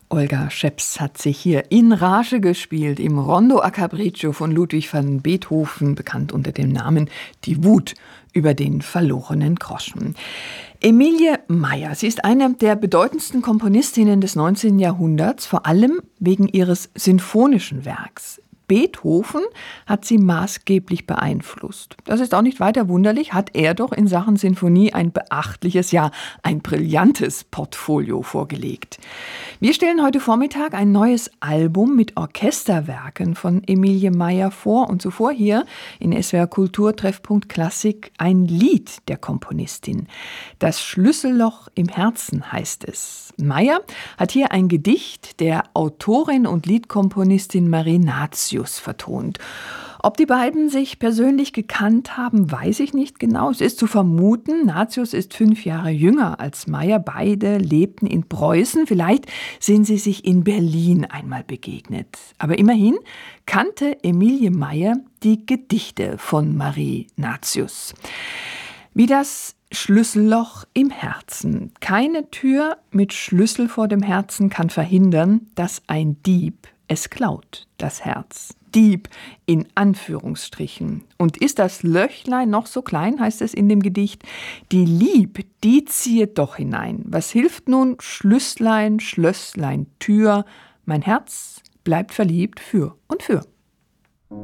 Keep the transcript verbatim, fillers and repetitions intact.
Olga Scheps hat sich hier in Rage gespielt im Rondo a Capriccio von Ludwig van Beethoven, bekannt unter dem Namen Die Wut über den verlorenen Groschen. Emilie Meyer, sie ist eine der bedeutendsten Komponistinnen des neunzehnten Jahrhunderts, vor allem wegen ihres sinfonischen Werks. Beethoven hat sie maßgeblich beeinflusst. Das ist auch nicht weiter wunderlich, hat er doch in Sachen Sinfonie ein beachtliches, ja ein brillantes Portfolio vorgelegt. Wir stellen heute Vormittag ein neues Album mit Orchesterwerken von Emilie Meyer vor und zuvor hier in S W R Kultur Treffpunkt Klassik ein Lied der Komponistin. Das Schlüsselloch im Herzen heißt es. Meyer hat hier ein Gedicht der Autorin und Liedkomponistin Marie Natius vertont. Ob die beiden sich persönlich gekannt haben, weiß ich nicht genau. Es ist zu vermuten, Natius ist fünf Jahre jünger als Meyer. Beide lebten in Preußen. Vielleicht sind sie sich in Berlin einmal begegnet. Aber immerhin kannte Emilie Meyer die Gedichte von Marie Natius. Wie das Schlüsselloch im Herzen. Keine Tür mit Schlüssel vor dem Herzen kann verhindern, dass ein Dieb es klaut, das Herz. Dieb in Anführungsstrichen. Und ist das Löchlein noch so klein, heißt es in dem Gedicht, die Lieb, die ziehet doch hinein. Was hilft nun Schlüsslein, Schlösslein, Tür? Mein Herz bleibt verliebt für und für.